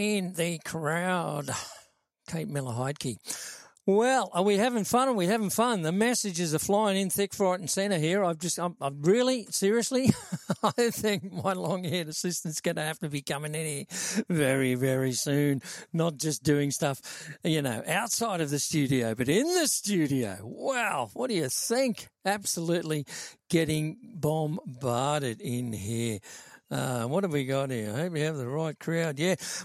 in the crowd. Kate Miller-Heidke. Well, are we having fun? Are we having fun? The messages are flying in thick, fright and centre here. I'm really, seriously, I think my long-haired assistant's going to have to be coming in here very, very soon. Not just doing stuff, outside of the studio, but in the studio. Wow, what do you think? Absolutely getting bombarded in here. What have we got here? I hope we have the right crowd. Yeah.